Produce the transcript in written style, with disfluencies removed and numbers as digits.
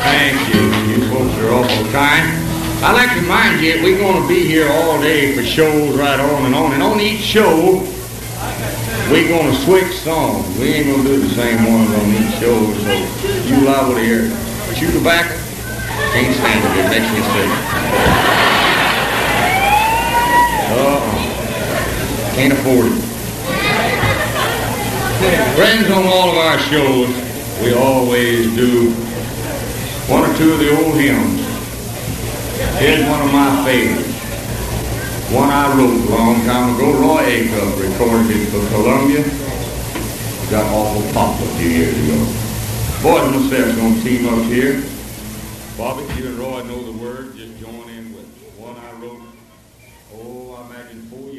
Thank you. You folks are awful kind. I'd like to remind you, we're going to be here all day for shows right on and on. And on each show, we're going to switch songs. We ain't going to do the same ones on each show. So you liable to hear chew tobacco. Can't stand it. It makes me sick. Can't afford it. Friends, on all of our shows, we always do one or two of the old hymns. Here's one of my favorites. One I wrote a long time ago. Roy Acuff recorded it for Columbia. It got awful popular a few years ago. Boys and myself going to team up here. Bobby, you and Roy know the words. Just join in with it. One I wrote, I imagine 4 years